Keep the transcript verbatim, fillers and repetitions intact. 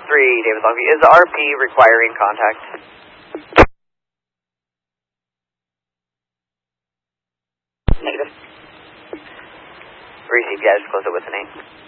three, David Longview. Is the R P requiring contact? Negative. Receive, yeah, just close it with an eight.